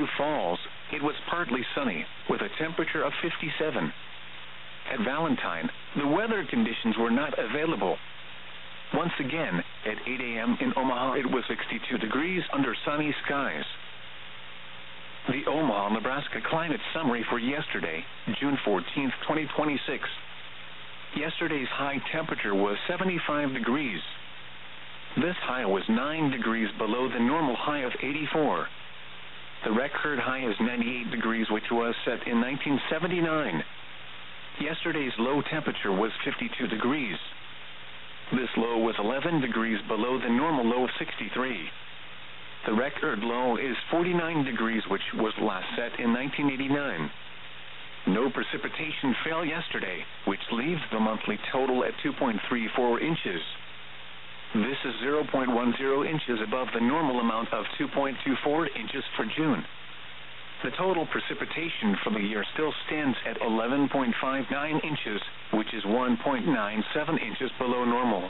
Sioux Falls, it was partly sunny, with a temperature of 57. At Valentine, the weather conditions were not available. Once again, at 8 a.m. in Omaha, it was 62 degrees under sunny skies. The Omaha, Nebraska climate summary for yesterday, June 14, 2026. Yesterday's high temperature was 75 degrees. This high was 9 degrees below the normal high of 84. The record high is 98 degrees, which was set in 1979. Yesterday's low temperature was 52 degrees. This low was 11 degrees below the normal low of 63. The record low is 49 degrees, which was last set in 1989. No precipitation fell yesterday, which leaves the monthly total at 2.34 inches. This is 0.10 inches above the normal amount of 2.24 inches for June. The total precipitation for the year still stands at 11.59 inches, which is 1.97 inches below normal.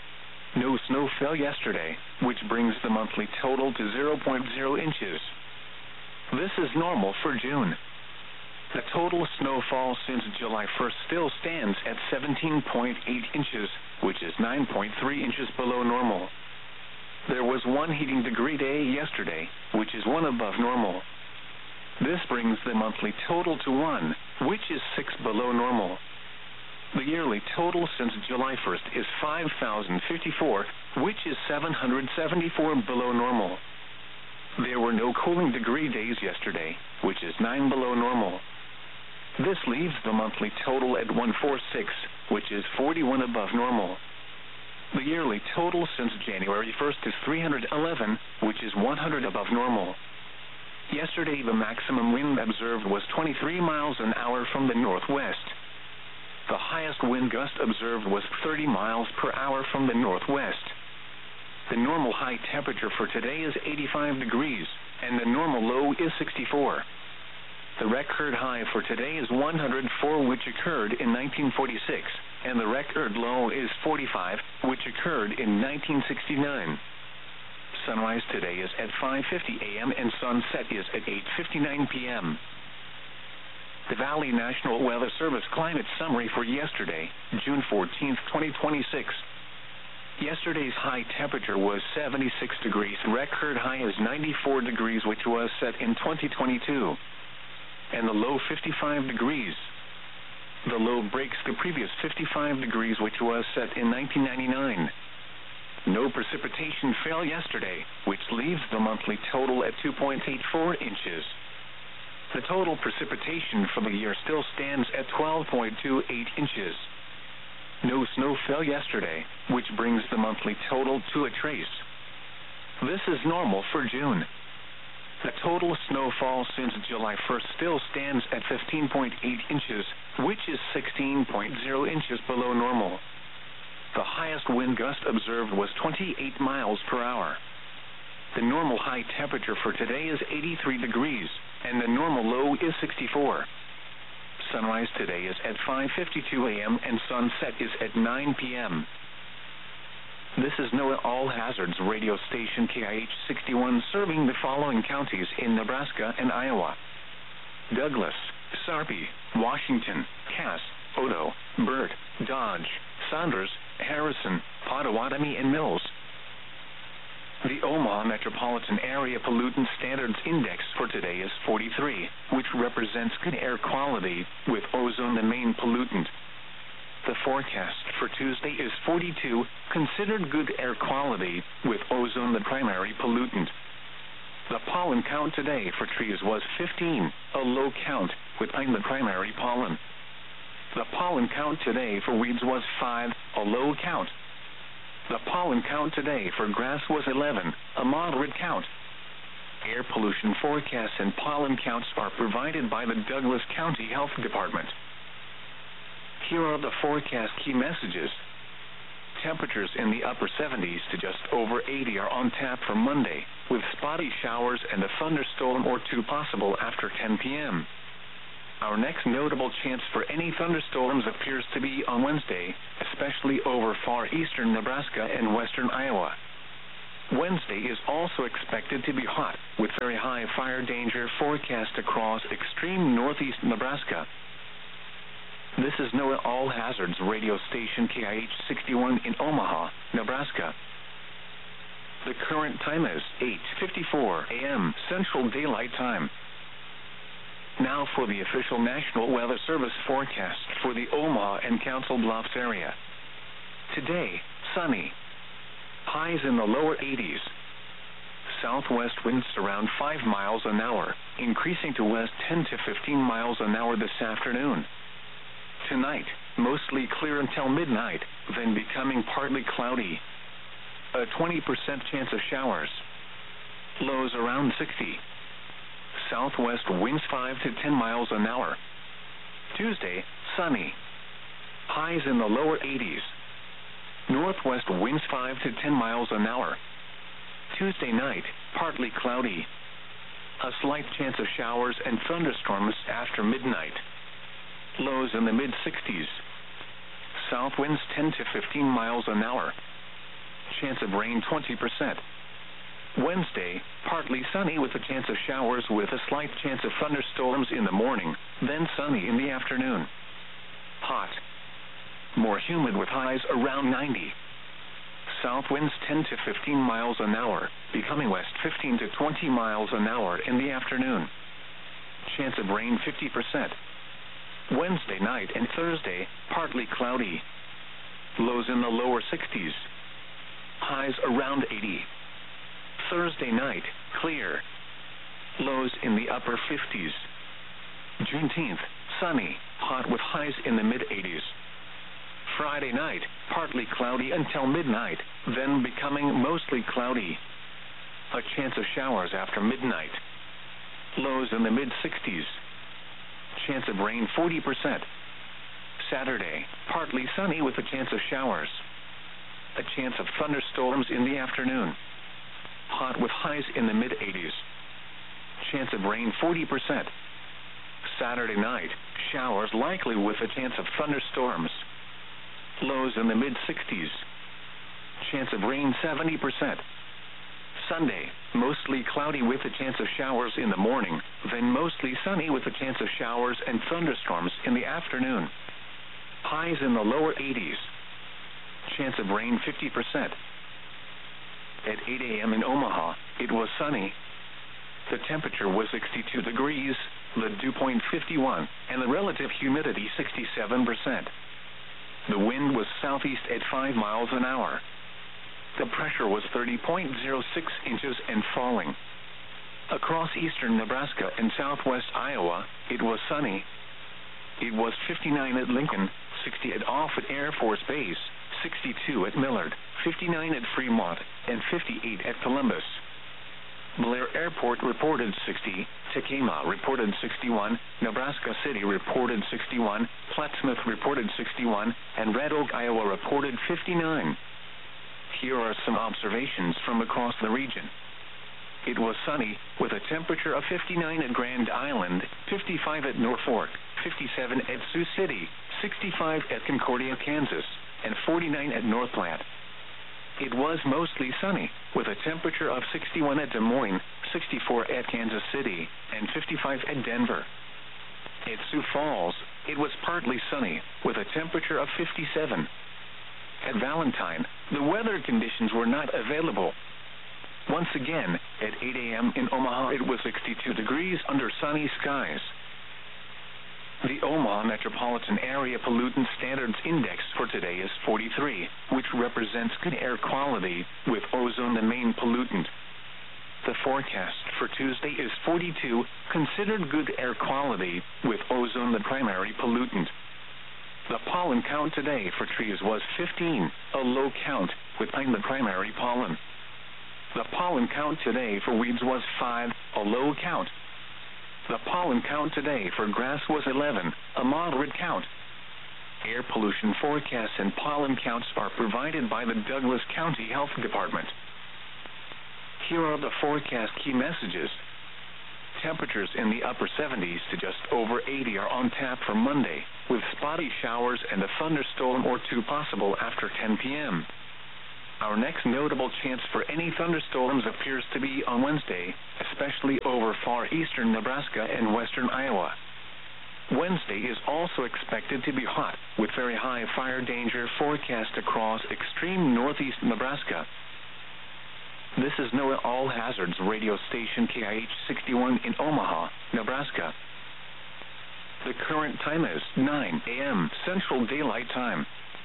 No snow fell yesterday, which brings the monthly total to 0.0 inches. This is normal for June. The total snowfall since July 1st still stands at 17.8 inches, which is 9.3 inches below normal. There was one heating degree day yesterday, which is one above normal. This brings the monthly total to 1, which is 6 below normal. The yearly total since July 1st is 5,054, which is 774 below normal. There were no cooling degree days yesterday, which is 9 below normal. This leaves the monthly total at 146, which is 41 above normal. The yearly total since January 1st is 311, which is 100 above normal. Yesterday, the maximum wind observed was 23 miles an hour from the northwest. The highest wind gust observed was 30 miles per hour from the northwest. The normal high temperature for today is 85 degrees, and the normal low is 64. The record high for today is 104, which occurred in 1946, and the record low is 45, which occurred in 1969. Sunrise today is at 5:50 a.m. and sunset is at 8:59 p.m. The Valley National Weather Service climate summary for yesterday, June 14, 2026. Yesterday's high temperature was 76 degrees. Record high is 94 degrees, which was set in 2022. And the low 55 degrees. The low breaks the previous 55 degrees, which was set in 1999. No precipitation fell yesterday, which leaves the monthly total at 2.84 inches. The total precipitation for the year still stands at 12.28 inches. No snow fell yesterday, which brings the monthly total to a trace. This is normal for June. The total snowfall since July 1st still stands at 15.8 inches, which is 16.0 inches below normal. The highest wind gust observed was 28 miles per hour. The normal high temperature for today is 83 degrees, and the normal low is 64. Sunrise today is at 5:52 a.m. and sunset is at 9 p.m. This is NOAA All Hazards radio station KIH 61 serving the following counties in Nebraska and Iowa: Douglas, Sarpy, Washington, Cass, Odo, Burt, Dodge, Saunders, Harrison, Pottawatomie, and Mills. The Omaha Metropolitan Area Pollutant Standards Index for today is 43, which represents good air quality, with ozone the main pollutant. The forecast for Tuesday is 42, considered good air quality, with ozone the primary pollutant. The pollen count today for trees was 15, a low count, with pine the primary pollen. The pollen count today for weeds was 5, a low count. The pollen count today for grass was 11, a moderate count. Air pollution forecasts and pollen counts are provided by the Douglas County Health Department. Here are the forecast key messages. Temperatures in the upper 70s to just over 80 are on tap for Monday, with spotty showers and a thunderstorm or two possible after 10 p.m. Our next notable chance for any thunderstorms appears to be on Wednesday, especially over far eastern Nebraska and western Iowa. Wednesday is also expected to be hot, with very high fire danger forecast across extreme northeast Nebraska. This is NOAA All Hazards radio station KIH 61 in Omaha, Nebraska. The current time is 8:54 a.m. Central Daylight Time. Now for the official National Weather Service forecast for the Omaha and Council Bluffs area. Today, sunny. Highs in the lower 80s. Southwest winds around 5 miles an hour, increasing to west 10 to 15 miles an hour this afternoon. Tonight, mostly clear until midnight, then becoming partly cloudy. A 20% chance of showers. Lows around 60. Southwest winds 5 to 10 miles an hour. Tuesday, sunny. Highs in the lower 80s. Northwest winds 5 to 10 miles an hour. Tuesday night, partly cloudy. A slight chance of showers and thunderstorms after midnight. Lows in the mid-60s. South winds 10 to 15 miles an hour. Chance of rain 20%. Wednesday, partly sunny with a chance of showers with a slight chance of thunderstorms in the morning, then sunny in the afternoon. Hot. More humid with highs around 90. South winds 10 to 15 miles an hour, becoming west 15 to 20 miles an hour in the afternoon. Chance of rain 50%. Wednesday night and Thursday, partly cloudy. Lows in the lower 60s. Highs around 80. Thursday night, clear. Lows in the upper 50s. Juneteenth, sunny, hot with highs in the mid-80s. Friday night, partly cloudy until midnight, then becoming mostly cloudy. A chance of showers after midnight. Lows in the mid-60s. Chance of rain 40%. Saturday, partly sunny with a chance of showers. A chance of thunderstorms in the afternoon. Hot with highs in the mid-80s. Chance of rain 40%. Saturday night, showers likely with a chance of thunderstorms. Lows in the mid-60s. Chance of rain 70%. Sunday, mostly cloudy with a chance of showers in the morning, then mostly sunny with a chance of showers and thunderstorms in the afternoon. Highs in the lower 80s. Chance of rain 50%. At 8 a.m. in Omaha, it was sunny. The temperature was 62 degrees, the dew point 51, and the relative humidity 67%. The wind was southeast at 5 miles an hour. The pressure was 30.06 inches and falling. Across eastern Nebraska and southwest Iowa, it was sunny. It was 59 at Lincoln, 60 at Offutt Air Force Base, 62 at Millard, 59 at Fremont, and 58 at Columbus. Blair Airport reported 60, Tekamah reported 61, Nebraska City reported 61, Plattsmouth reported 61, and Red Oak, Iowa reported 59. Here are some observations from across the region. It was sunny, with a temperature of 59 at Grand Island, 55 at Norfolk, 57 at Sioux City, 65 at Concordia, Kansas, and 49 at North Platte. It was mostly sunny, with a temperature of 61 at Des Moines, 64 at Kansas City, and 55 at Denver. At Sioux Falls, it was partly sunny, with a temperature of 57. At Valentine, the weather conditions were not available. Once again, at 8 a.m. in Omaha, it was 62 degrees under sunny skies. The Omaha Metropolitan Area Pollutant Standards Index for today is 43, which represents good air quality, with ozone the main pollutant. The forecast for Tuesday is 42, considered good air quality, with ozone the primary pollutant. The pollen count today for trees was 15, a low count, with pine the primary pollen. The pollen count today for weeds was 5, a low count. The pollen count today for grass was 11, a moderate count. Air pollution forecasts and pollen counts are provided by the Douglas County Health Department. Here are the forecast key messages. Temperatures in the upper 70s to just over 80 are on tap for Monday, with spotty showers and a thunderstorm or two possible after 10 p.m. Our next notable chance for any thunderstorms appears to be on Wednesday, especially over far eastern Nebraska and western Iowa. Wednesday is also expected to be hot, with very high fire danger forecast across extreme northeast Nebraska. This is NOAA All Hazards radio station KIH-61 in Omaha, Nebraska. The current time is 9 a.m. Central Daylight Time.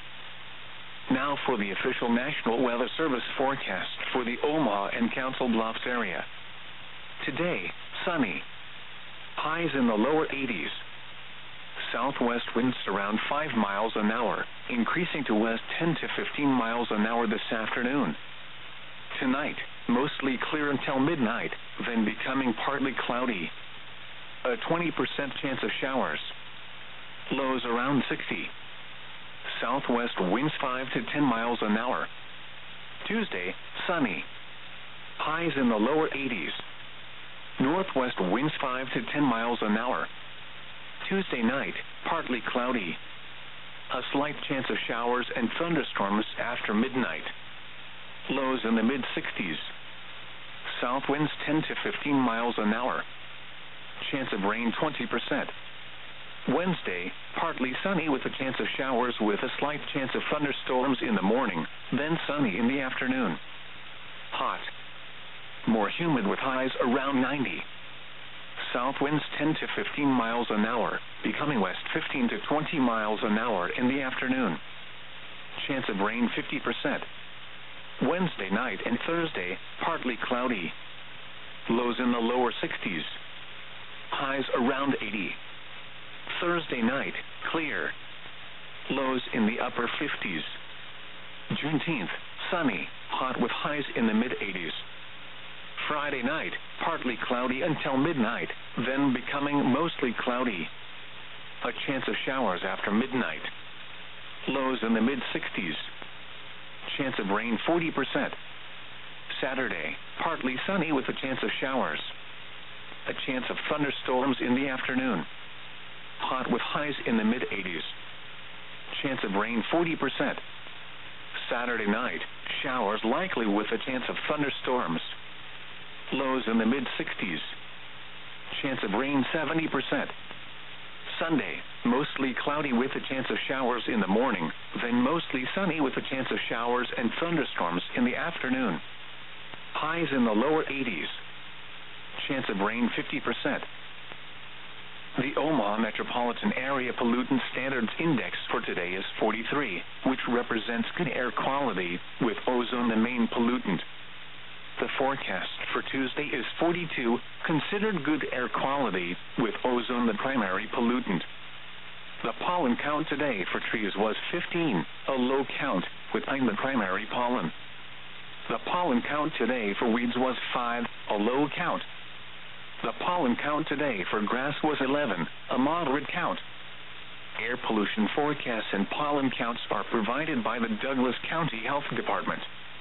Now for the official National Weather Service forecast for the Omaha and Council Bluffs area. Today, sunny. Highs in the lower 80s. Southwest winds around 5 miles an hour, increasing to west 10 to 15 miles an hour this afternoon. Tonight, mostly clear until midnight, then becoming partly cloudy. A 20% chance of showers. Lows around 60. Southwest winds 5 to 10 miles an hour. Tuesday, sunny. Highs in the lower 80s. Northwest winds 5 to 10 miles an hour. Tuesday night, partly cloudy. A slight chance of showers and thunderstorms after midnight. Lows in the mid-60s. South winds 10 to 15 miles an hour. Chance of rain 20%. Wednesday, partly sunny with a chance of showers with a slight chance of thunderstorms in the morning, then sunny in the afternoon. Hot. More humid with highs around 90. South winds 10 to 15 miles an hour, becoming west 15 to 20 miles an hour in the afternoon. Chance of rain 50%. Wednesday night and Thursday, partly cloudy. Lows in the lower 60s. Highs around 80. Thursday night, clear. Lows in the upper 50s. Juneteenth, sunny, hot with highs in the mid-80s. Friday night, partly cloudy until midnight, then becoming mostly cloudy. A chance of showers after midnight. Lows in the mid-60s. Chance of rain 40%. Saturday, partly sunny with a chance of showers. A chance of thunderstorms in the afternoon. Hot with highs in the mid-80s. Chance of rain 40%. Saturday night, showers likely with a chance of thunderstorms. Lows in the mid-60s. Chance of rain 70%. Sunday, mostly cloudy with a chance of showers in the morning, then mostly sunny with a chance of showers and thunderstorms in the afternoon. Highs in the lower 80s. Chance of rain 50%. The Omaha Metropolitan Area Pollutant Standards Index for today is 43, which represents good air quality, with ozone the main pollutant. The forecast for Tuesday is 42, considered good air quality, with ozone the primary pollutant. The pollen count today for trees was 15, a low count, with pine the primary pollen. The pollen count today for weeds was 5, a low count. The pollen count today for grass was 11, a moderate count. Air pollution forecasts and pollen counts are provided by the Douglas County Health Department.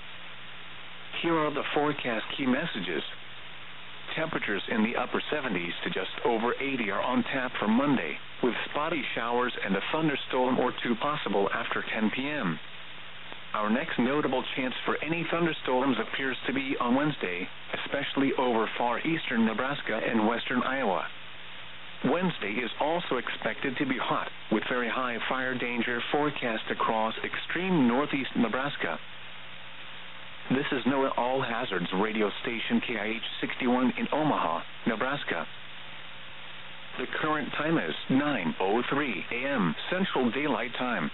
Here are the forecast key messages. Temperatures in the upper 70s to just over 80 are on tap for Monday, with spotty showers and a thunderstorm or two possible after 10 p.m. Our next notable chance for any thunderstorms appears to be on Wednesday, especially over far eastern Nebraska and western Iowa. Wednesday is also expected to be hot, with very high fire danger forecast across extreme northeast Nebraska. This is NOAA All Hazards radio station KIH-61 in Omaha, Nebraska. The current time is 9:03 a.m. Central Daylight Time.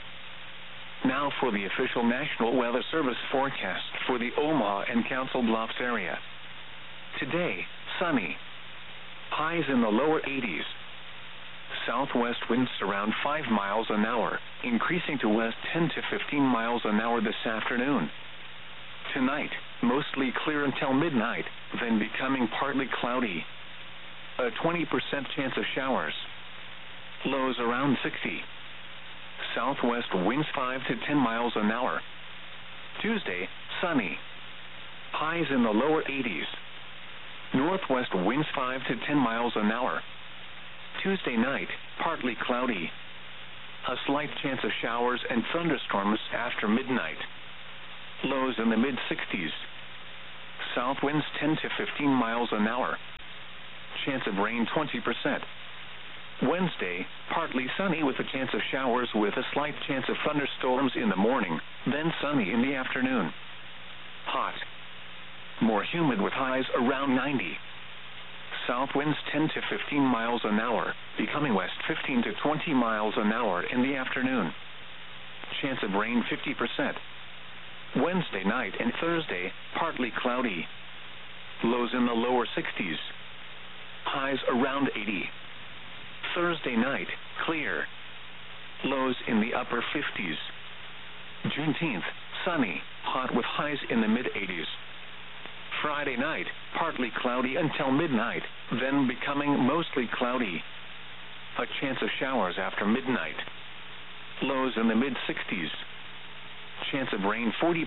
Now for the official National Weather Service forecast for the Omaha and Council Bluffs area. Today, sunny. Highs in the lower 80s. Southwest winds around 5 miles an hour, increasing to west 10 to 15 miles an hour this afternoon. Tonight, mostly clear until midnight, then becoming partly cloudy. A 20% chance of showers. Lows around 60. Southwest winds 5 to 10 miles an hour. Tuesday, sunny. Highs in the lower 80s. Northwest winds 5 to 10 miles an hour. Tuesday night, partly cloudy. A slight chance of showers and thunderstorms after midnight. lows in the mid-60s. South winds 10 to 15 miles an hour. Chance of rain 20%. Wednesday, partly sunny with a chance of showers with a slight chance of thunderstorms in the morning, then sunny in the afternoon. Hot. More humid with highs around 90. South winds 10 to 15 miles an hour, becoming west 15 to 20 miles an hour in the afternoon. Chance of rain 50%. Wednesday night and Thursday, partly cloudy. Lows in the lower 60s. Highs around 80. Thursday night, clear. Lows in the upper 50s. Juneteenth, sunny, hot with highs in the mid-80s. Friday night, partly cloudy until midnight, then becoming mostly cloudy. A chance of showers after midnight. Lows in the mid-60s. Chance of rain 40%.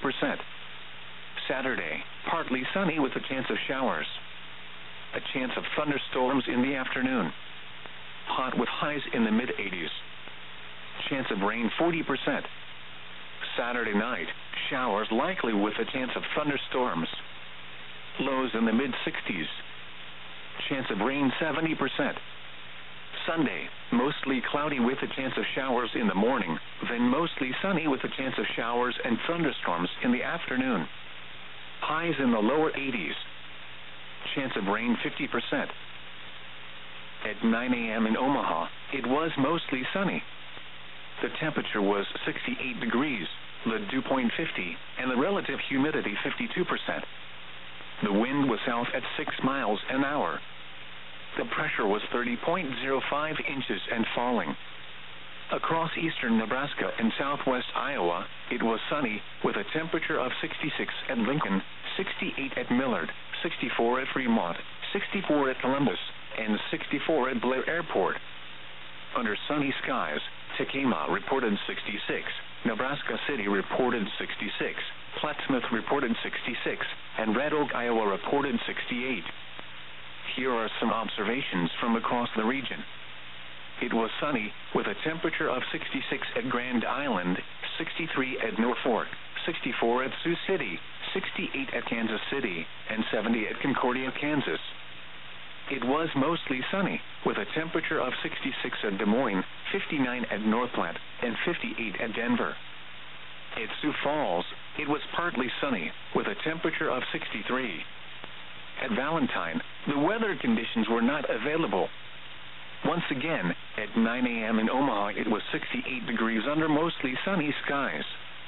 Saturday, partly sunny with a chance of showers. A chance of thunderstorms in the afternoon. Hot with highs in the mid-80s. Chance of rain 40%. Saturday night, showers likely with a chance of thunderstorms. Lows in the mid-60s. Chance of rain 70%. Sunday, mostly cloudy with a chance of showers in the morning, then mostly sunny with a chance of showers and thunderstorms in the afternoon. Highs in the lower 80s. Chance of rain 50%. At 9 a.m. in Omaha, it was mostly sunny. The temperature was 68 degrees, the dew point 50, and the relative humidity 52%. The wind was south at 6 miles an hour. The pressure was 30.05 inches and falling. Across eastern Nebraska and southwest Iowa, it was sunny, with a temperature of 66 at Lincoln, 68 at Millard, 64 at Fremont, 64 at Columbus, and 64 at Blair Airport. Under sunny skies, Tekamah reported 66, Nebraska City reported 66, Plattsmouth reported 66, and Red Oak, Iowa reported 68. Here are some observations from across the region. It was sunny, with a temperature of 66 at Grand Island, 63 at Norfolk, 64 at Sioux City, 68 at Kansas City, and 70 at Concordia, Kansas. It was mostly sunny, with a temperature of 66 at Des Moines, 59 at North Platte, and 58 at Denver. At Sioux Falls, it was partly sunny, with a temperature of 63. At Valentine, the weather conditions were not available. Once again, at 9 a.m. in Omaha, it was 68 degrees under mostly sunny skies.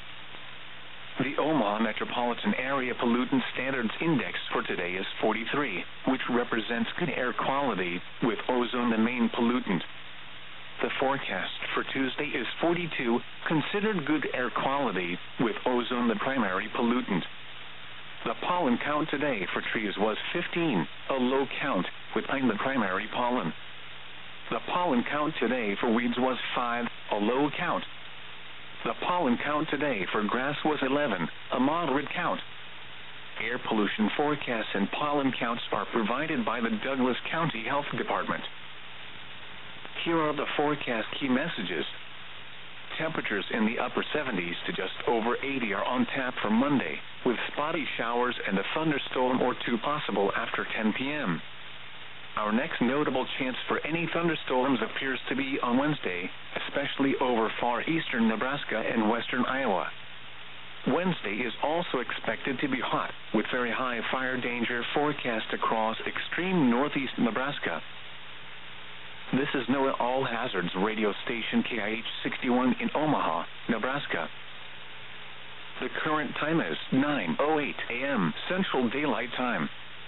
The Omaha Metropolitan Area Pollutant Standards Index for today is 43, which represents good air quality, with ozone the main pollutant. The forecast for Tuesday is 42, considered good air quality, with ozone the primary pollutant. The pollen count today for trees was 15, a low count, with pine the primary pollen. The pollen count today for weeds was 5, a low count. The pollen count today for grass was 11, a moderate count. Air pollution forecasts and pollen counts are provided by the Douglas County Health Department. Here are the forecast key messages. Temperatures in the upper 70s to just over 80 are on tap for Monday, with spotty showers and a thunderstorm or two possible after 10 p.m. Our next notable chance for any thunderstorms appears to be on Wednesday, especially over far eastern Nebraska and western Iowa. Wednesday is also expected to be hot, with very high fire danger forecast across extreme northeast Nebraska. This is NOAA All Hazards radio station KIH 61 in Omaha, Nebraska. The current time is 9:08 a.m. Central Daylight Time.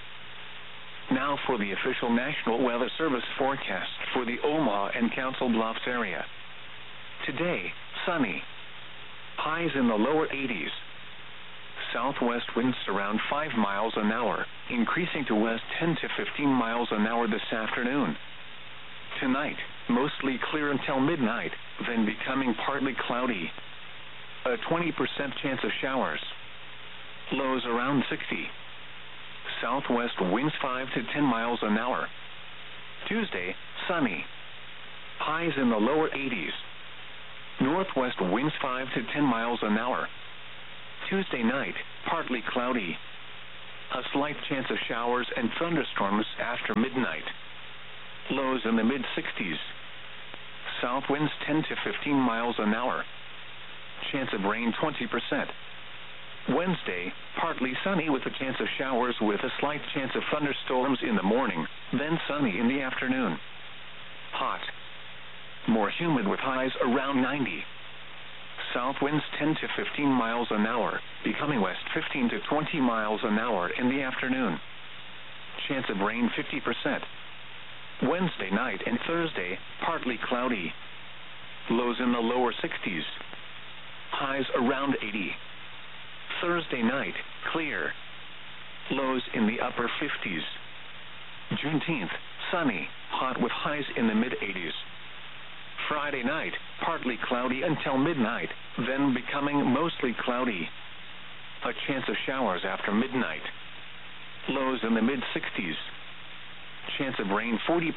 Now for the official National Weather Service forecast for the Omaha and Council Bluffs area. Today, sunny. Highs in the lower 80s. Southwest winds around 5 miles an hour, increasing to west 10 to 15 miles an hour this afternoon. Tonight, mostly clear until midnight, then becoming partly cloudy. A 20% chance of showers. Lows around 60. Southwest winds 5 to 10 miles an hour. Tuesday, sunny. Highs in the lower 80s. Northwest winds 5 to 10 miles an hour. Tuesday night, partly cloudy. A slight chance of showers and thunderstorms after midnight. Lows in the mid-60s. South winds 10 to 15 miles an hour. Chance of rain 20%. Wednesday, partly sunny with a chance of showers with a slight chance of thunderstorms in the morning, then sunny in the afternoon. Hot. More humid with highs around 90. South winds 10 to 15 miles an hour, becoming west 15 to 20 miles an hour in the afternoon. Chance of rain 50%. Wednesday night and Thursday, partly cloudy. Lows in the lower 60s. Highs around 80. Thursday night, clear. Lows in the upper 50s. Juneteenth, sunny, hot with highs in the mid-80s. Friday night, partly cloudy until midnight, then becoming mostly cloudy. A chance of showers after midnight. Lows in the mid-60s. Chance of rain 40%.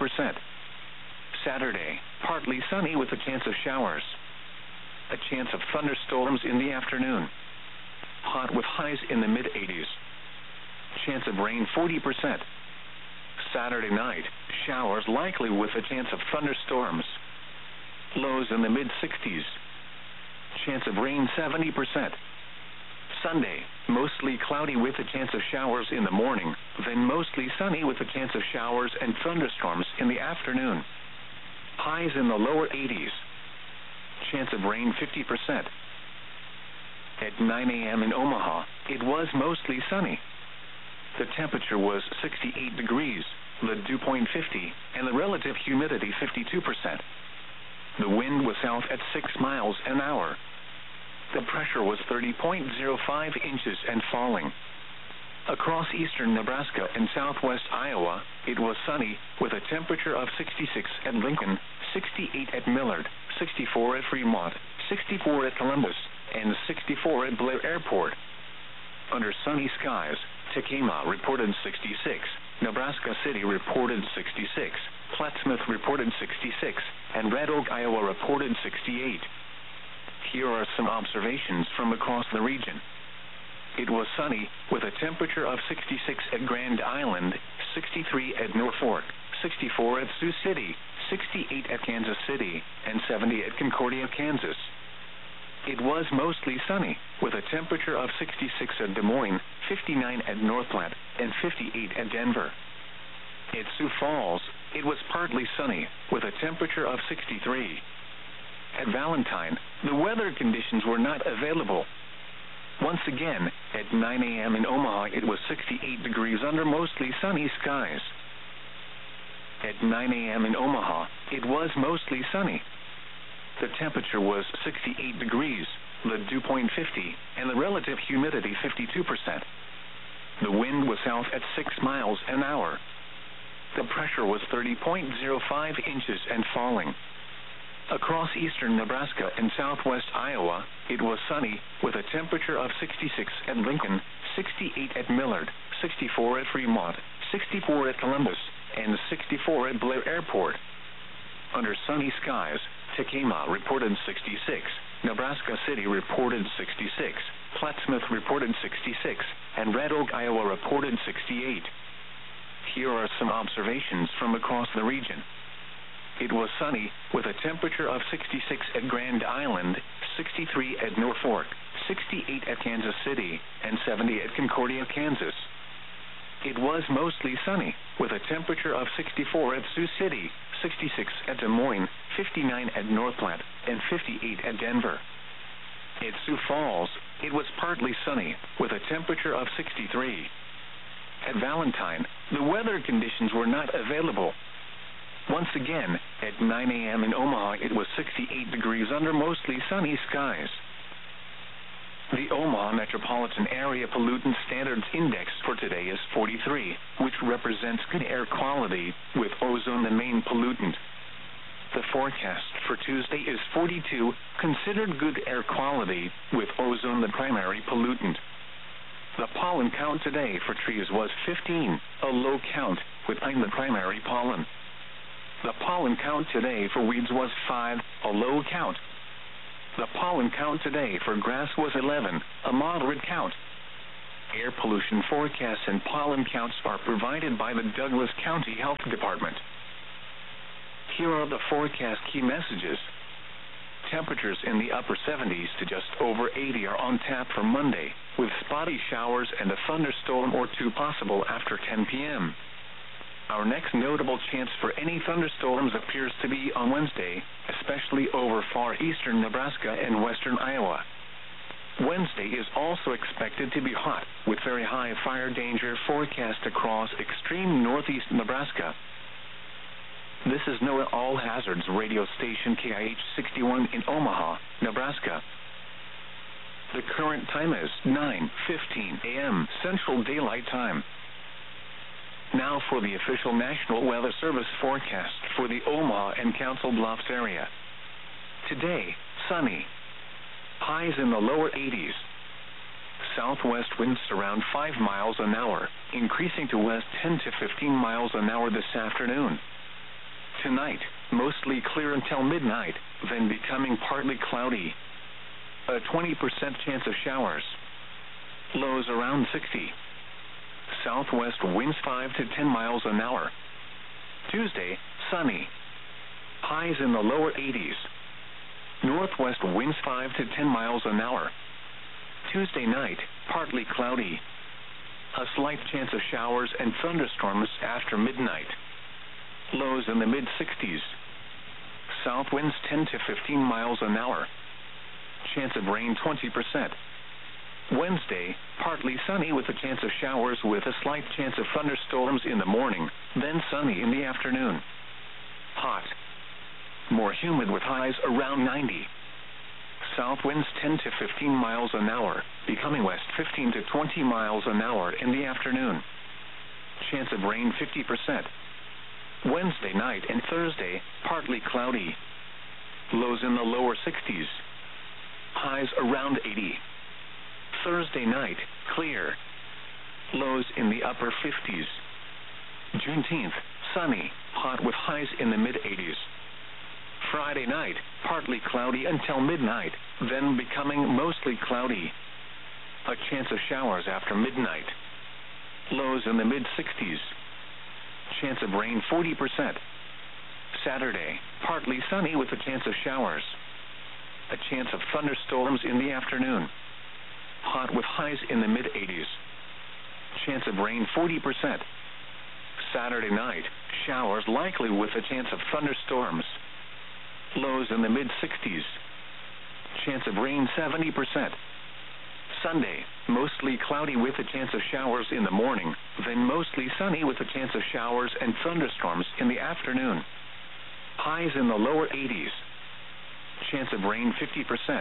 Saturday, partly sunny with a chance of showers. A chance of thunderstorms in the afternoon. Hot with highs in the mid-80s. Chance of rain 40%. Saturday night, showers likely with a chance of thunderstorms. Lows in the mid-60s. Chance of rain 70%. Sunday, mostly cloudy with a chance of showers in the morning, then mostly sunny with a chance of showers and thunderstorms in the afternoon. Highs in the lower 80s. Chance of rain 50%. At 9 a.m. in Omaha, it was mostly sunny. The temperature was 68 degrees, the dew point 50, and the relative humidity 52%. The wind was south at 6 miles an hour. The pressure was 30.05 inches and falling. Across eastern Nebraska and southwest Iowa, it was sunny, with a temperature of 66 at Lincoln, 68 at Millard, 64 at Fremont, 64 at Columbus, and 64 at Blair Airport. Under sunny skies, Tekamah reported 66, Nebraska City reported 66, Plattsmouth reported 66, and Red Oak, Iowa reported 68. Here are some observations from across the region. It was sunny, with a temperature of 66 at Grand Island, 63 at Norfolk, 64 at Sioux City, 68 at Kansas City, and 70 at Concordia, Kansas. It was mostly sunny, with a temperature of 66 at Des Moines, 59 at North Platte, and 58 at Denver. At Sioux Falls, it was partly sunny, with a temperature of 63. At Valentine, the weather conditions were not available. Once again, at 9 a.m. in Omaha, it was 68 degrees under mostly sunny skies. At 9 a.m. in Omaha, it was mostly sunny. The temperature was 68 degrees, the dew point 50, and the relative humidity 52%. The wind was south at 6 miles an hour. The pressure was 30.05 inches and falling. Across eastern Nebraska and southwest Iowa, it was sunny, with a temperature of 66 at Lincoln, 68 at Millard, 64 at Fremont, 64 at Columbus, and 64 at Blair Airport. Under sunny skies, Tekamah reported 66, Nebraska City reported 66, Plattsmouth reported 66, and Red Oak, Iowa reported 68. Here are some observations from across the region. It was sunny, with a temperature of 66 at Grand Island, 63 at Norfolk, 68 at Kansas City, and 70 at Concordia, Kansas. It was mostly sunny, with a temperature of 64 at Sioux City, 66 at Des Moines, 59 at North Platte, and 58 at Denver. At Sioux Falls, it was partly sunny, with a temperature of 63. At Valentine, the weather conditions were not available. Once again, at 9 a.m. in Omaha, it was 68 degrees under mostly sunny skies. The Omaha Metropolitan Area Pollutant Standards Index for today is 43, which represents good air quality, with ozone the main pollutant. The forecast for Tuesday is 42, considered good air quality, with ozone the primary pollutant. The pollen count today for trees was 15, a low count, with pine the primary pollen. The pollen count today for weeds was 5, a low count. The pollen count today for grass was 11, a moderate count. Air pollution forecasts and pollen counts are provided by the Douglas County Health Department. Here are the forecast key messages. Temperatures in the upper 70s to just over 80 are on tap for Monday, with spotty showers and a thunderstorm or two possible after 10 p.m. Our next notable chance for any thunderstorms appears to be on Wednesday, especially over far eastern Nebraska and western Iowa. Wednesday is also expected to be hot, with very high fire danger forecast across extreme northeast Nebraska. This is NOAA All Hazards radio station KIH 61 in Omaha, Nebraska. The current time is 9:15 a.m. Central Daylight Time. Now for the official National Weather Service forecast for the Omaha and Council Bluffs area. Today, sunny. Highs in the lower 80s. Southwest winds around 5 miles an hour, increasing to west 10 to 15 miles an hour this afternoon. Tonight, mostly clear until midnight, then becoming partly cloudy. A 20% chance of showers. Lows around 60. Southwest winds 5 to 10 miles an hour. Tuesday, sunny. Highs in the lower 80s. Northwest winds 5 to 10 miles an hour. Tuesday night, partly cloudy. A slight chance of showers and thunderstorms after midnight. Lows in the mid-60s. South winds 10 to 15 miles an hour. Chance of rain 20%. Wednesday, partly sunny with a chance of showers with a slight chance of thunderstorms in the morning, then sunny in the afternoon. Hot. More humid with highs around 90. South winds 10 to 15 miles an hour, becoming west 15 to 20 miles an hour in the afternoon. Chance of rain 50%. Wednesday night and Thursday, partly cloudy. Lows in the lower 60s. Highs around 80. Thursday night, clear. Lows in the upper 50s. Juneteenth, sunny, hot with highs in the mid-80s. Friday night, partly cloudy until midnight, then becoming mostly cloudy. A chance of showers after midnight. Lows in the mid-60s. Chance of rain 40%. Saturday, partly sunny with a chance of showers. A chance of thunderstorms in the afternoon. Hot with highs in the mid-80s. Chance of rain 40%. Saturday night, showers likely with a chance of thunderstorms. Lows in the mid-60s. Chance of rain 70%. Sunday, mostly cloudy with a chance of showers in the morning, then mostly sunny with a chance of showers and thunderstorms in the afternoon. Highs in the lower 80s. Chance of rain 50%.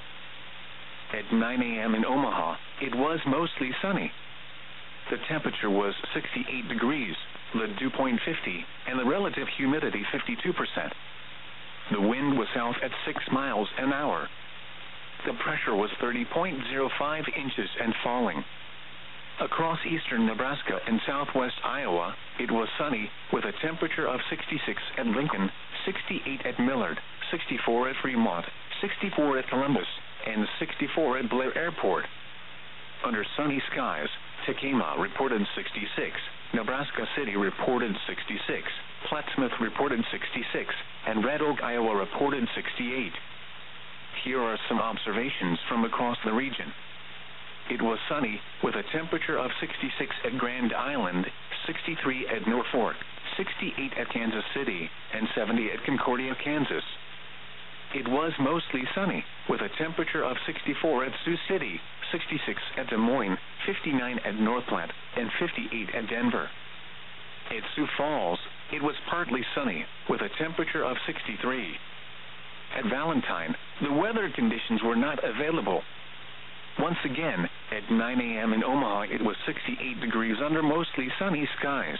At 9 a.m. in Omaha, it was mostly sunny. The temperature was 68 degrees, the dew point 50, and the relative humidity 52%. The wind was south at 6 miles an hour. The pressure was 30.05 inches and falling. Across eastern Nebraska and southwest Iowa, it was sunny, with a temperature of 66 at Lincoln, 68 at Millard, 64 at Fremont, 64 at Columbus, and 64 at Blair Airport. Under sunny skies, Tekamah reported 66, Nebraska City reported 66, Plattsmouth reported 66, and Red Oak, Iowa reported 68. Here are some observations from across the region. It was sunny, with a temperature of 66 at Grand Island, 63 at Norfolk, 68 at Kansas City, and 70 at Concordia, Kansas. It was mostly sunny, with a temperature of 64 at Sioux City, 66 at Des Moines, 59 at North Platte, and 58 at Denver. At Sioux Falls, it was partly sunny, with a temperature of 63. At Valentine, the weather conditions were not available. Once again, at 9 a.m. in Omaha, it was 68 degrees under mostly sunny skies.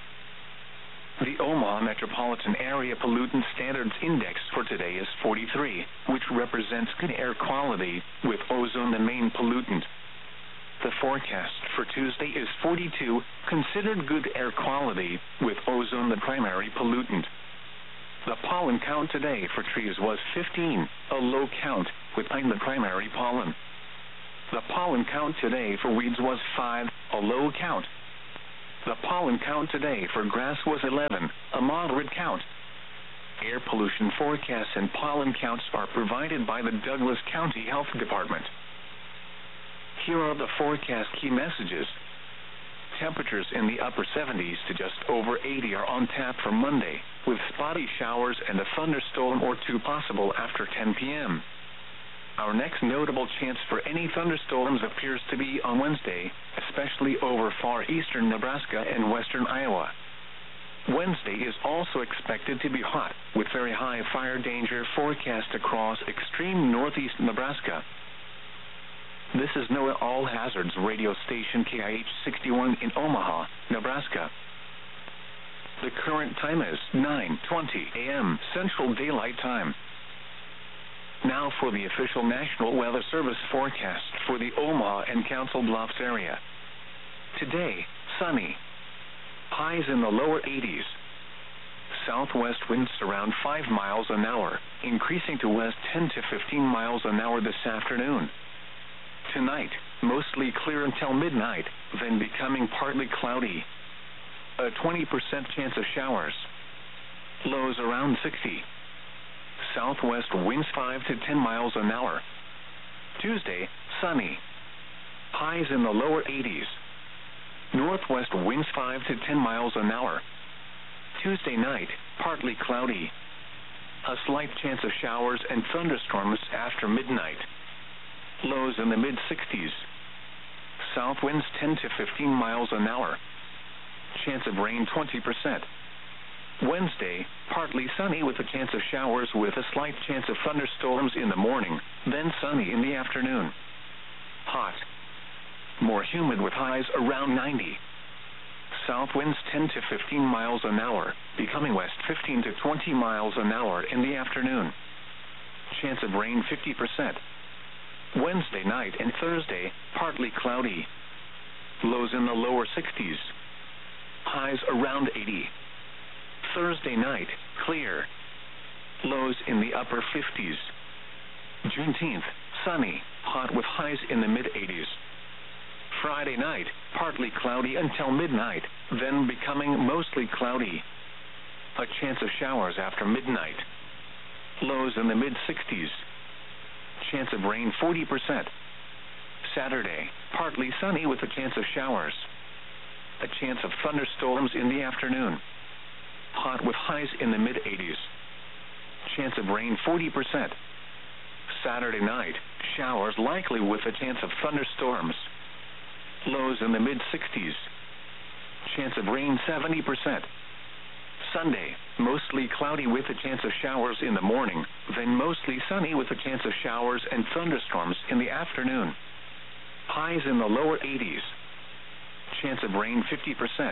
The Omaha Metropolitan Area Pollutant Standards Index for today is 43, which represents good air quality, with ozone the main pollutant. The forecast for Tuesday is 42, considered good air quality, with ozone the primary pollutant. The pollen count today for trees was 15, a low count, with 9 the primary pollen. The pollen count today for weeds was 5, a low count. The pollen count today for grass was 11, a moderate count. Air pollution forecasts and pollen counts are provided by the Douglas County Health Department. Here are the forecast key messages. Temperatures in the upper 70s to just over 80 are on tap for Monday, with spotty showers and a thunderstorm or two possible after 10 p.m. Our next notable chance for any thunderstorms appears to be on Wednesday, especially over far eastern Nebraska and western Iowa. Wednesday is also expected to be hot, with very high fire danger forecast across extreme northeast Nebraska. This is NOAA All Hazards radio station KIH-61 in Omaha, Nebraska. The current time is 9:20 a.m. Central Daylight Time. Now for the official National Weather Service forecast for the Omaha and Council Bluffs area. Today, sunny. Highs in the lower 80s. Southwest winds around 5 miles an hour, increasing to west 10 to 15 miles an hour this afternoon. Tonight, mostly clear until midnight, then becoming partly cloudy. A 20% chance of showers. Lows around 60. Southwest winds 5 to 10 miles an hour. Tuesday, sunny. Highs in the lower 80s. Northwest winds 5 to 10 miles an hour. Tuesday night, partly cloudy. A slight chance of showers and thunderstorms after midnight. Lows in the mid-60s. South winds 10 to 15 miles an hour. Chance of rain 20%. Wednesday, partly sunny with a chance of showers with a slight chance of thunderstorms in the morning, then sunny in the afternoon. Hot. More humid with highs around 90. South winds 10 to 15 miles an hour, becoming west 15 to 20 miles an hour in the afternoon. Chance of rain 50%. Wednesday night and Thursday, partly cloudy. Lows in the lower 60s. Highs around 80. Thursday night, clear. Lows in the upper 50s. Juneteenth, sunny, hot with highs in the mid-80s. Friday night, partly cloudy until midnight, then becoming mostly cloudy. A chance of showers after midnight. Lows in the mid-60s. Chance of rain 40%. Saturday, partly sunny with a chance of showers. A chance of thunderstorms in the afternoon. Hot with highs in the mid-80s. Chance of rain 40%. Saturday night, showers likely with a chance of thunderstorms. Lows in the mid-60s. Chance of rain 70%. Sunday, mostly cloudy with a chance of showers in the morning, then mostly sunny with a chance of showers and thunderstorms in the afternoon. Highs in the lower 80s. Chance of rain 50%.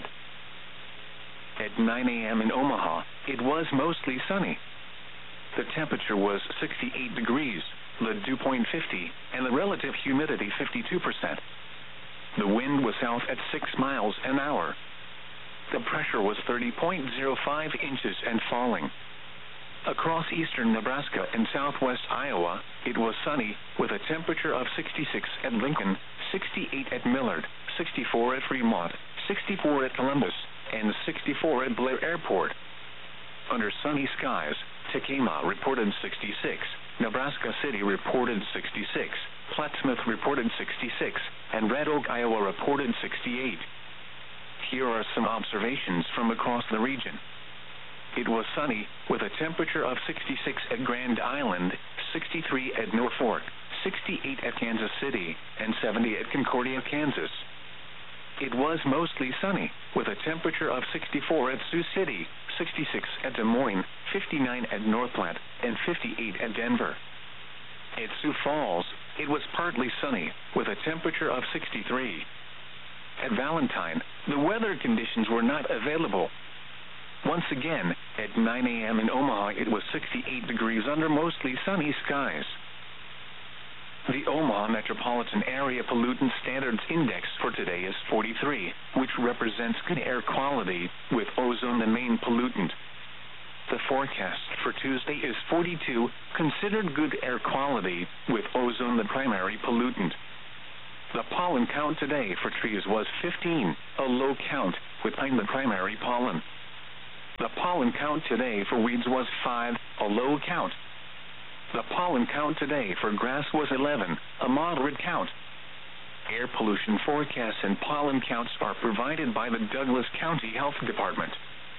At 9 a.m. in Omaha, it was mostly sunny. The temperature was 68 degrees, the dew point 50, and the relative humidity 52%. The wind was south at 6 miles an hour. The pressure was 30.05 inches and falling. Across eastern Nebraska and southwest Iowa, it was sunny, with a temperature of 66 at Lincoln, 68 at Millard, 64 at Fremont, 64 at Columbus, and 64 at Blair Airport. Under sunny skies, Tekamah reported 66, Nebraska City reported 66, Plattsmouth reported 66, and Red Oak, Iowa reported 68. Here are some observations from across the region. It was sunny, with a temperature of 66 at Grand Island, 63 at Norfolk, 68 at Kansas City, and 70 at Concordia, Kansas. It was mostly sunny, with a temperature of 64 at Sioux City, 66 at Des Moines, 59 at North Platte, and 58 at Denver. At Sioux Falls, it was partly sunny, with a temperature of 63. At Valentine, the weather conditions were not available. Once again, at 9 a.m. in Omaha, it was 68 degrees under mostly sunny skies. The Omaha Metropolitan Area Pollutant Standards Index for today is 43, which represents good air quality, with ozone the main pollutant. The forecast for Tuesday is 42, considered good air quality, with ozone the primary pollutant. The pollen count today for trees was 15, a low count, with pine the primary pollen. The pollen count today for weeds was 5, a low count. The pollen count today for grass was 11, a moderate count. Air pollution forecasts and pollen counts are provided by the Douglas County Health Department.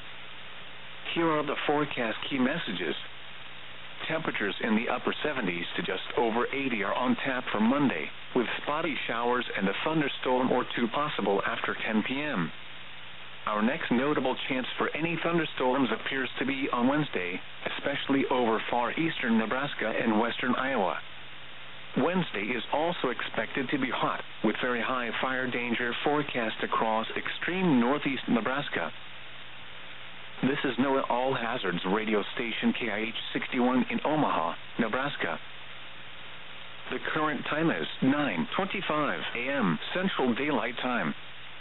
Here are the forecast key messages. Temperatures in the upper 70s to just over 80 are on tap for Monday, with spotty showers and a thunderstorm or two possible after 10 p.m. Our next notable chance for any thunderstorms appears to be on Wednesday, especially over far eastern Nebraska and western Iowa. Wednesday is also expected to be hot, with very high fire danger forecast across extreme northeast Nebraska. This is NOAA All Hazards radio station KIH 61 in Omaha, Nebraska. The current time is 9:25 a.m. Central Daylight Time.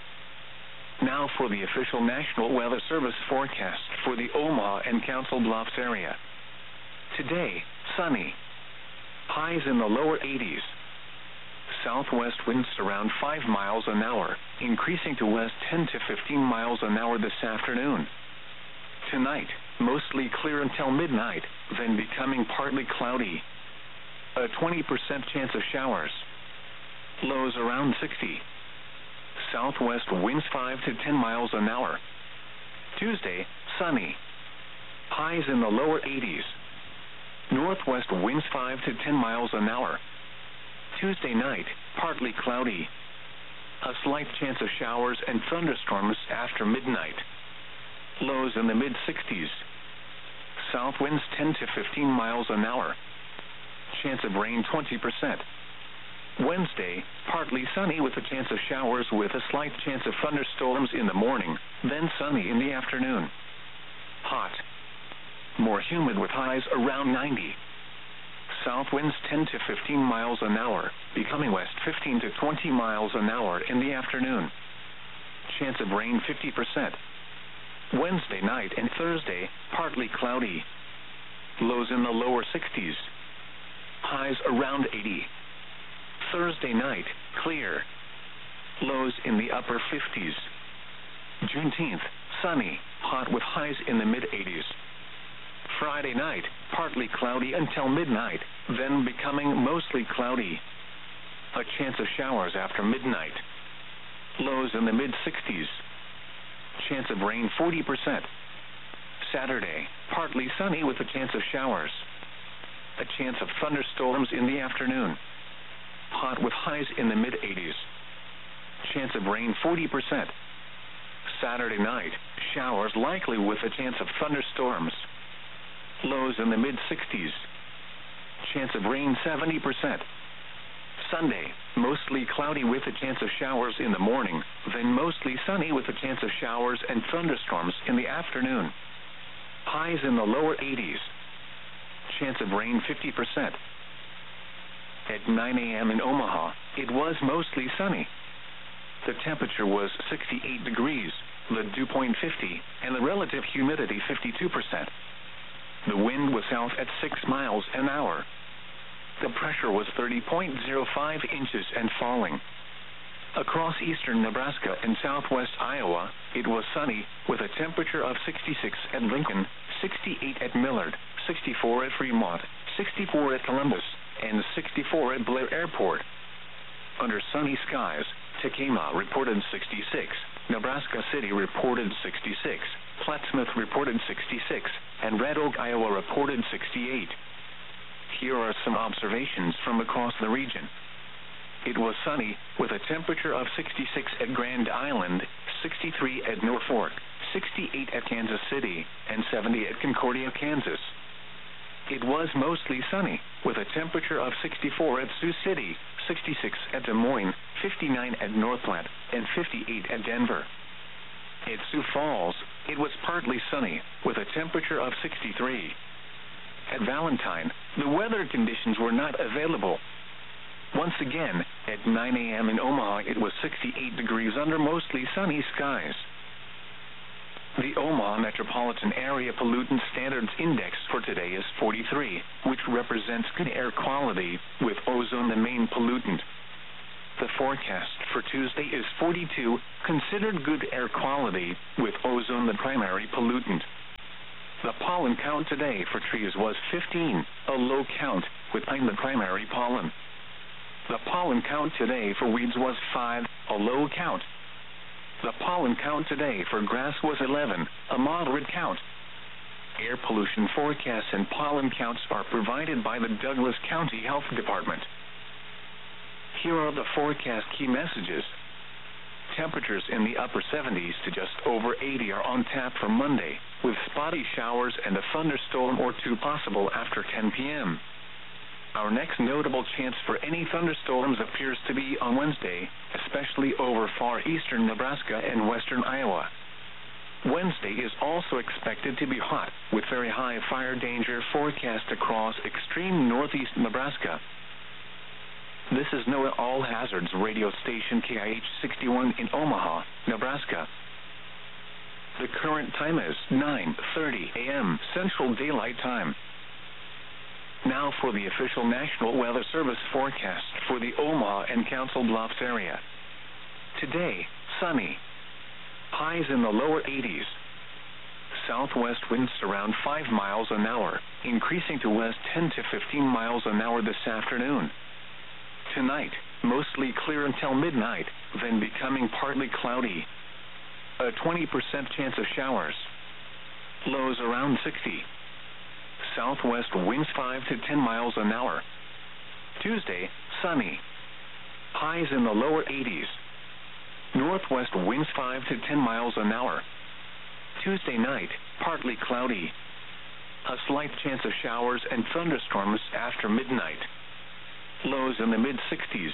Now for the official National Weather Service forecast for the Omaha and Council Bluffs area. Today, sunny. Highs in the lower 80s. Southwest winds around 5 miles an hour, increasing to west 10 to 15 miles an hour this afternoon. Tonight, mostly clear until midnight, then becoming partly cloudy. A 20% chance of showers. Lows around 60. Southwest winds 5 to 10 miles an hour. Tuesday, sunny. Highs in the lower 80s. Northwest winds 5 to 10 miles an hour. Tuesday night, partly cloudy. A slight chance of showers and thunderstorms after midnight. Lows in the mid-60s. South winds 10 to 15 miles an hour. Chance of rain 20%. Wednesday, partly sunny with a chance of showers with a slight chance of thunderstorms in the morning, then sunny in the afternoon. Hot. More humid with highs around 90. South winds 10 to 15 miles an hour, becoming west 15 to 20 miles an hour in the afternoon. Chance of rain 50%. Wednesday night and Thursday, partly cloudy. Lows in the lower 60s. Highs around 80. Thursday night, clear. Lows in the upper 50s. Juneteenth, sunny, hot with highs in the mid-80s. Friday night, partly cloudy until midnight, then becoming mostly cloudy. A chance of showers after midnight. Lows in the mid-60s. Chance of rain 40%. Saturday, partly sunny with a chance of showers. A chance of thunderstorms in the afternoon. Hot with highs in the mid-80s. Chance of rain 40%. Saturday night, showers likely with a chance of thunderstorms. Lows in the mid-60s. Chance of rain 70%. Sunday, mostly cloudy with a chance of showers in the morning, then mostly sunny with a chance of showers and thunderstorms in the afternoon. Highs in the lower 80s. Chance of rain 50%. At 9 a.m. in Omaha, it was mostly sunny. The temperature was 68 degrees, the dew point 50, and the relative humidity 52%. The wind was south at 6 miles an hour. The pressure was 30.05 inches and falling. Across eastern Nebraska and southwest Iowa, it was sunny, with a temperature of 66 at Lincoln, 68 at Millard, 64 at Fremont, 64 at Columbus, and 64 at Blair Airport. Under sunny skies, Tekamah reported 66, Nebraska City reported 66, Plattsmouth reported 66, and Red Oak, Iowa reported 68. Here are some observations from across the region. It was sunny, with a temperature of 66 at Grand Island, 63 at Norfolk, 68 at Kansas City, and 70 at Concordia, Kansas. It was mostly sunny, with a temperature of 64 at Sioux City, 66 at Des Moines, 59 at North Platte, and 58 at Denver. At Sioux Falls, it was partly sunny, with a temperature of 63. At Valentine, the weather conditions were not available. Once again, at 9 a.m. in Omaha, it was 68 degrees under mostly sunny skies. The Omaha Metropolitan Area Pollutant Standards Index for today is 43, which represents good air quality, with ozone the main pollutant. The forecast for Tuesday is 42, considered good air quality, with ozone the primary pollutant. The pollen count today for trees was 15, a low count, with pine the primary pollen. The pollen count today for weeds was 5, a low count. The pollen count today for grass was 11, a moderate count. Air pollution forecasts and pollen counts are provided by the Douglas County Health Department. Here are the forecast key messages. Temperatures in the upper 70s to just over 80 are on tap for Monday, with spotty showers and a thunderstorm or two possible after 10 p.m. Our next notable chance for any thunderstorms appears to be on Wednesday, especially over far eastern Nebraska and western Iowa. Wednesday is also expected to be hot, with very high fire danger forecast across extreme northeast Nebraska. This is NOAA All Hazards radio station KIH 61 in Omaha, Nebraska. The current time is 9:30 a.m. Central Daylight Time. Now for the official National Weather Service forecast for the Omaha and Council Bluffs area. Today, sunny. Highs in the lower 80s. Southwest winds around 5 miles an hour, increasing to west 10 to 15 miles an hour this afternoon. Tonight, mostly clear until midnight, then becoming partly cloudy. A 20% chance of showers. Lows around 60. Southwest winds 5 to 10 miles an hour. Tuesday, sunny. Highs in the lower 80s. Northwest winds 5 to 10 miles an hour. Tuesday night, partly cloudy. A slight chance of showers and thunderstorms after midnight. Lows in the mid-60s.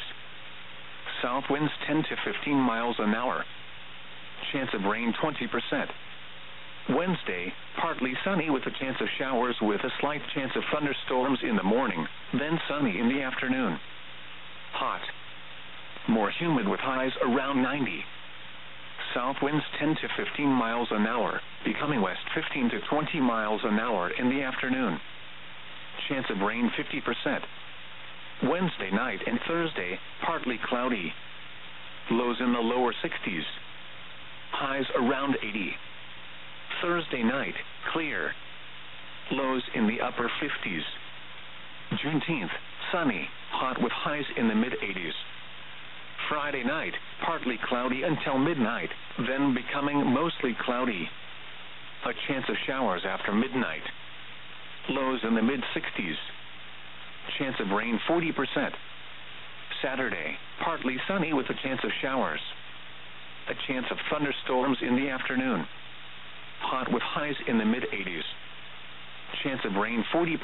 South winds 10 to 15 miles an hour. Chance of rain 20%. Wednesday, partly sunny with a chance of showers with a slight chance of thunderstorms in the morning, then sunny in the afternoon. Hot. More humid with highs around 90. South winds 10 to 15 miles an hour, becoming west 15 to 20 miles an hour in the afternoon. Chance of rain 50%. Wednesday night and Thursday, partly cloudy. Lows in the lower 60s. Highs around 80. Thursday night, clear. Lows in the upper 50s. Juneteenth, sunny, hot with highs in the mid-80s. Friday night, partly cloudy until midnight, then becoming mostly cloudy. A chance of showers after midnight. Lows in the mid-60s. Chance of rain 40%. Saturday, partly sunny with a chance of showers. A chance of thunderstorms in the afternoon. Hot with highs in the mid-80s. Chance of rain 40%.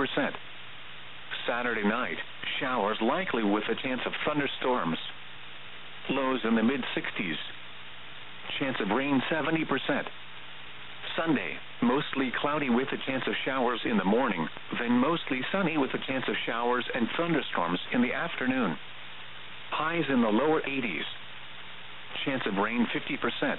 Saturday night, showers likely with a chance of thunderstorms. Lows in the mid-60s. Chance of rain 70%. Sunday, mostly cloudy with a chance of showers in the morning, then mostly sunny with a chance of showers and thunderstorms in the afternoon. Highs in the lower 80s. Chance of rain 50%.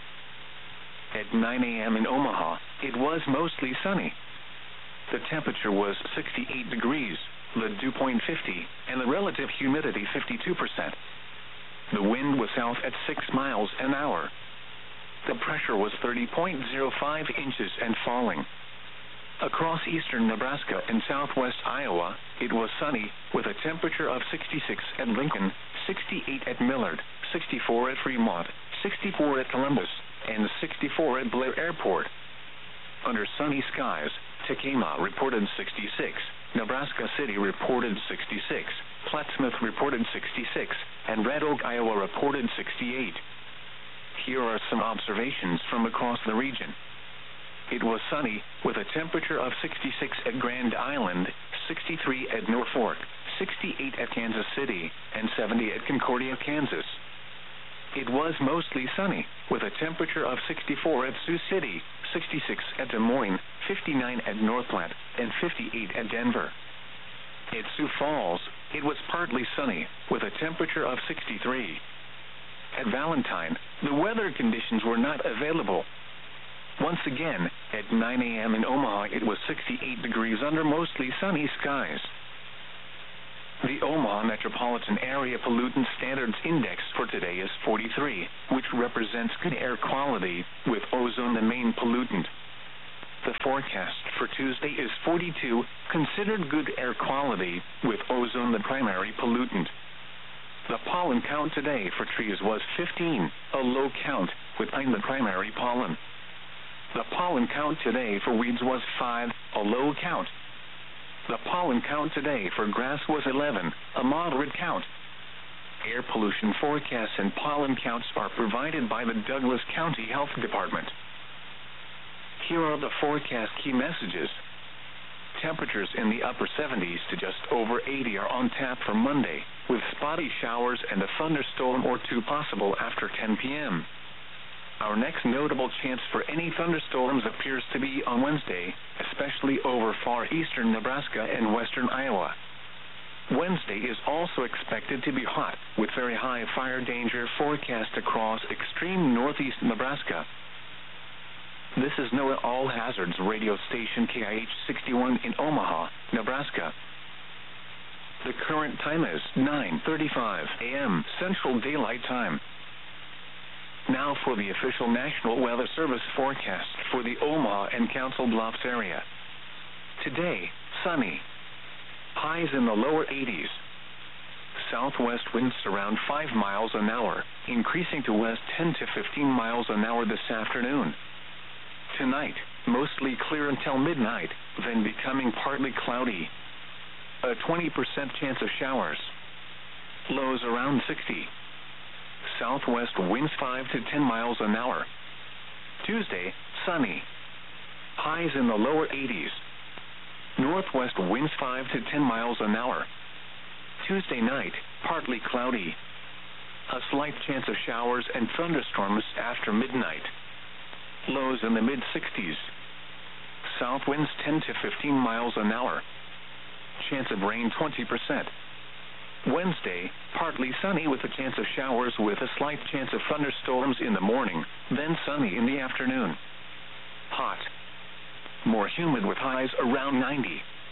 At 9 a.m. in Omaha, it was mostly sunny. The temperature was 68 degrees, the dew point 50, and the relative humidity 52%. The wind was south at 6 miles an hour. The pressure was 30.05 inches and falling. Across eastern Nebraska and southwest Iowa, it was sunny, with a temperature of 66 at Lincoln, 68 at Millard, 64 at Fremont, 64 at Columbus, and 64 at Blair Airport. Under sunny skies, Tekamah reported 66, Nebraska City reported 66, Plattsmouth reported 66, and Red Oak, Iowa reported 68. Here are some observations from across the region. It was sunny, with a temperature of 66 at Grand Island, 63 at Norfolk, 68 at Kansas City, and 70 at Concordia, Kansas. It was mostly sunny, with a temperature of 64 at Sioux City, 66 at Des Moines, 59 at North Platte, and 58 at Denver. At Sioux Falls, it was partly sunny, with a temperature of 63. At Valentine, the weather conditions were not available. Once again, at 9 a.m. in Omaha, it was 68 degrees under mostly sunny skies. The Omaha Metropolitan Area Pollutant Standards Index for today is 43, which represents good air quality, with ozone the main pollutant. The forecast for Tuesday is 42, considered good air quality, with ozone the primary pollutant. The pollen count today for trees was 15, a low count, with pine the primary pollen. The pollen count today for weeds was 5, a low count. The pollen count today for grass was 11, a moderate count. Air pollution forecasts and pollen counts are provided by the Douglas County Health Department. Here are the forecast key messages. Temperatures in the upper 70s to just over 80 are on tap for Monday, with spotty showers and a thunderstorm or two possible after 10 p.m. Our next notable chance for any thunderstorms appears to be on Wednesday, especially over far eastern Nebraska and western Iowa. Wednesday is also expected to be hot, with very high fire danger forecast across extreme northeast Nebraska. This is NOAA All Hazards radio station KIH 61 in Omaha, Nebraska. The current time is 9:35 a.m. Central Daylight Time. Now for the official National Weather Service forecast for the Omaha and Council Bluffs area. Today, sunny. Highs in the lower 80s. Southwest winds around 5 miles an hour, increasing to west 10 to 15 miles an hour this afternoon. Tonight, mostly clear until midnight, then becoming partly cloudy. A 20% chance of showers. Lows around 60. Southwest winds 5 to 10 miles an hour. Tuesday, sunny. Highs in the lower 80s. Northwest winds 5 to 10 miles an hour. Tuesday night, partly cloudy. A slight chance of showers and thunderstorms after midnight. Lows in the mid-60s. South winds 10 to 15 miles an hour. Chance of rain 20%. Wednesday, partly sunny with a chance of showers with a slight chance of thunderstorms in the morning, then sunny in the afternoon. Hot. More humid with highs around 90.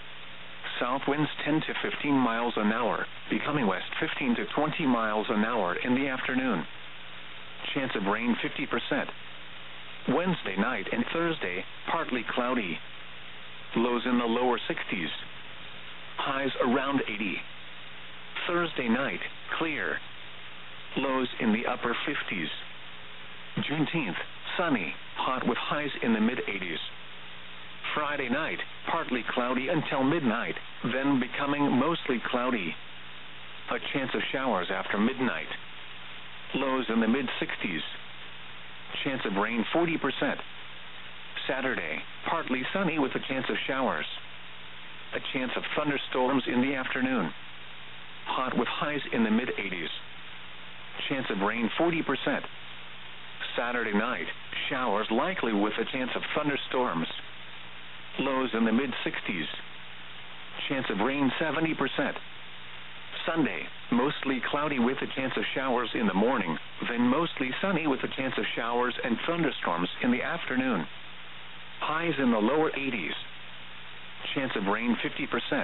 South winds 10 to 15 miles an hour, becoming west 15 to 20 miles an hour in the afternoon. Chance of rain 50%. Wednesday night and Thursday, partly cloudy. Lows in the lower 60s. Highs around 80. Thursday night, clear. Lows in the upper 50s. Juneteenth, sunny, hot with highs in the mid-80s. Friday night, partly cloudy until midnight, then becoming mostly cloudy. A chance of showers after midnight. Lows in the mid-60s. Chance of rain 40%. Saturday, partly sunny with a chance of showers. A chance of thunderstorms in the afternoon. Hot with highs in the mid-80s. Chance of rain 40%. Saturday night, showers likely with a chance of thunderstorms. Lows in the mid-60s. Chance of rain 70%. Sunday, mostly cloudy with a chance of showers in the morning, then mostly sunny with a chance of showers and thunderstorms in the afternoon. Highs in the lower 80s. Chance of rain 50%.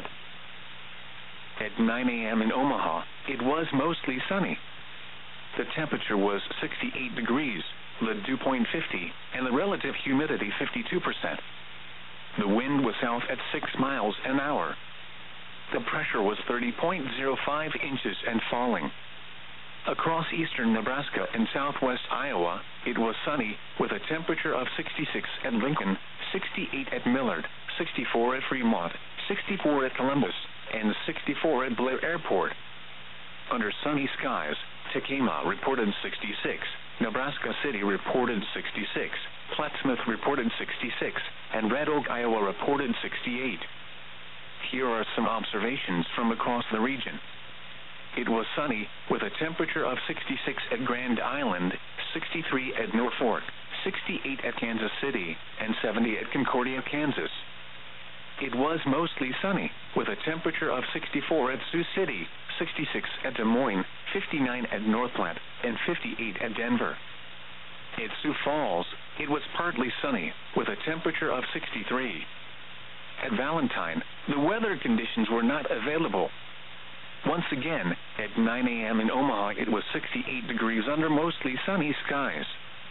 At 9 a.m. in Omaha, it was mostly sunny. The temperature was 68 degrees, the dew point 50, and the relative humidity 52%. The wind was south at 6 miles an hour. The pressure was 30.05 inches and falling. Across eastern Nebraska and southwest Iowa, it was sunny, with a temperature of 66 at Lincoln, 68 at Millard, 64 at Fremont, 64 at Columbus, and 64 at Blair Airport. Under sunny skies, Tekamah reported 66, Nebraska City reported 66, Plattsmouth reported 66, and Red Oak, Iowa reported 68. Here are some observations from across the region. It was sunny, with a temperature of 66 at Grand Island, 63 at Norfolk, 68 at Kansas City, and 70 at Concordia, Kansas. It was mostly sunny, with a temperature of 64 at Sioux City, 66 at Des Moines, 59 at North Platte, and 58 at Denver. At Sioux Falls, it was partly sunny, with a temperature of 63. At Valentine, the weather conditions were not available. Once again, at 9 a.m. in Omaha, it was 68 degrees under mostly sunny skies.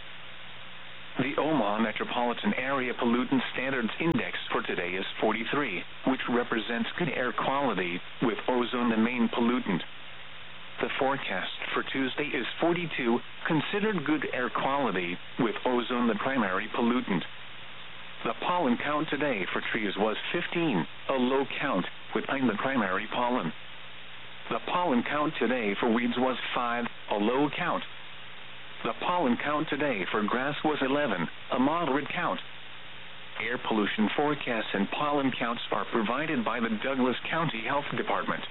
The Omaha Metropolitan Area Pollutant Standards Index for today is 43, which represents good air quality, with ozone the main pollutant. The forecast for Tuesday is 42, considered good air quality, with ozone the primary pollutant. The pollen count today for trees was 15, a low count, with pine the primary pollen. The pollen count today for weeds was 5, a low count. The pollen count today for grass was 11, a moderate count. Air pollution forecasts and pollen counts are provided by the Douglas County Health Department.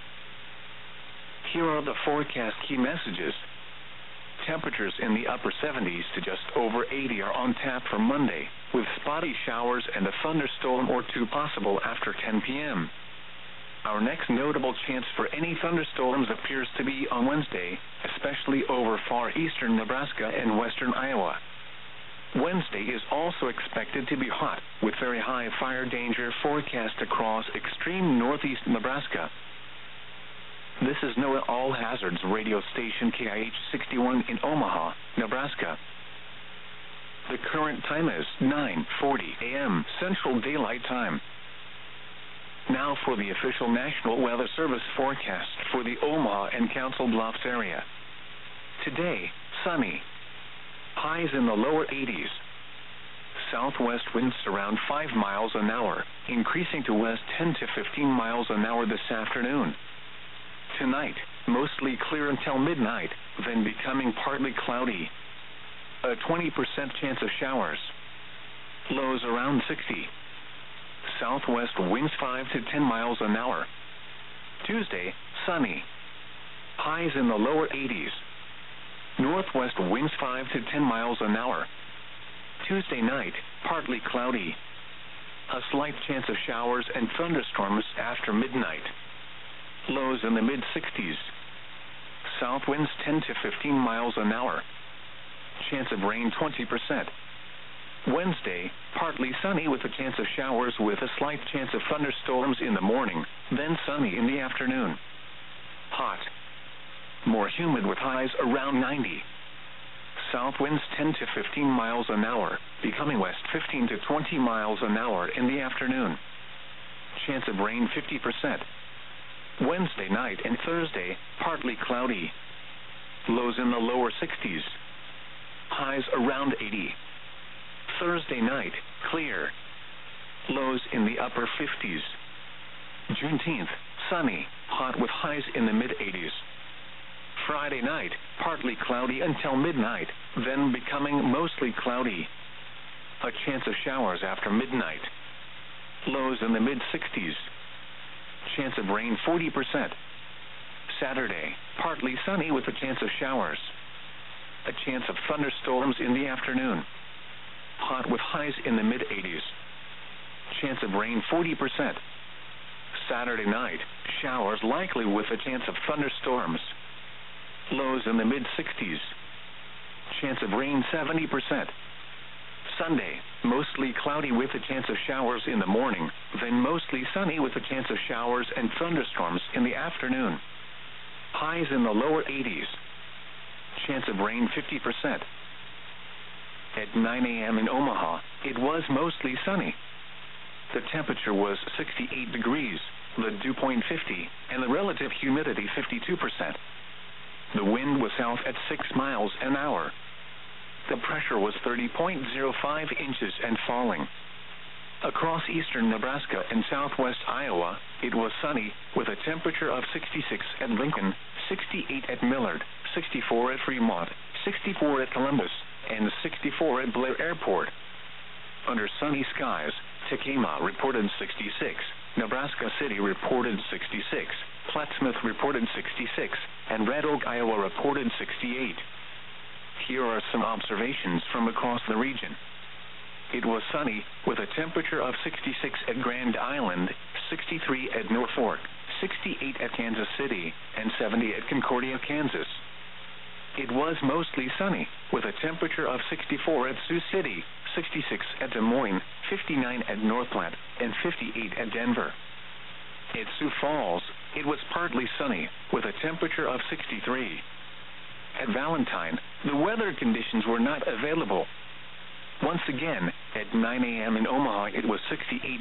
Here are the forecast key messages. Temperatures in the upper 70s to just over 80 are on tap for Monday, with spotty showers and a thunderstorm or two possible after 10 p.m. Our next notable chance for any thunderstorms appears to be on Wednesday, especially over far eastern Nebraska and western Iowa. Wednesday is also expected to be hot, with very high fire danger forecast across extreme northeast Nebraska. This is NOAA All Hazards radio station KIH 61 in Omaha, Nebraska. The current time is 9:40 a.m. Central Daylight Time. Now for the official National Weather Service forecast for the Omaha and Council Bluffs area. Today, sunny. Highs in the lower 80s. Southwest winds around 5 miles an hour, increasing to west 10 to 15 miles an hour this afternoon. Tonight, mostly clear until midnight, then becoming partly cloudy. A 20% chance of showers. Lows around 60. Southwest winds 5 to 10 miles an hour. Tuesday, sunny. Highs in the lower 80s. Northwest winds 5 to 10 miles an hour. Tuesday night, partly cloudy. A slight chance of showers and thunderstorms after midnight. Lows in the mid-60s. South winds 10 to 15 miles an hour. Chance of rain 20%. Wednesday, partly sunny with a chance of showers with a slight chance of thunderstorms in the morning, then sunny in the afternoon. Hot. More humid with highs around 90. South winds 10 to 15 miles an hour, becoming west 15 to 20 miles an hour in the afternoon. Chance of rain 50%. Wednesday night and Thursday, partly cloudy. Lows in the lower 60s. Highs around 80. Thursday night, clear. Lows in the upper 50s. Juneteenth, sunny, hot with highs in the mid-80s. Friday night, partly cloudy until midnight, then becoming mostly cloudy. A chance of showers after midnight. Lows in the mid-60s. Chance of rain 40%. Saturday, partly sunny with a chance of showers. A chance of thunderstorms in the afternoon. Hot with highs in the mid-80s. Chance of rain 40%. Saturday night, showers likely with a chance of thunderstorms. Lows in the mid-60s. Chance of rain 70%. Sunday, mostly cloudy with a chance of showers in the morning, then mostly sunny with a chance of showers and thunderstorms in the afternoon. Highs in the lower 80s. Chance of rain 50%. At 9 a.m. in Omaha, it was mostly sunny. The temperature was 68 degrees, the dew point 50, and the relative humidity 52%. The wind was south at 6 miles an hour. The pressure was 30.05 inches and falling. Across eastern Nebraska and southwest Iowa, it was sunny, with a temperature of 66 at Lincoln, 68 at Millard, 64 at Fremont, 64 at Columbus, and 64 at Blair Airport. Under sunny skies, Tekamah reported 66, Nebraska City reported 66, Plattsmouth reported 66, and Red Oak, Iowa reported 68. Here are some observations from across the region. It was sunny, with a temperature of 66 at Grand Island, 63 at Norfolk, 68 at Kansas City, and 70 at Concordia, Kansas. It was mostly sunny, with a temperature of 64 at Sioux City, 66 at Des Moines, 59 at North Platte, and 58 at Denver. At Sioux Falls, it was partly sunny, with a temperature of 63. At Valentine, the weather conditions were not available. Once again, at 9 a.m. in Omaha, it was 68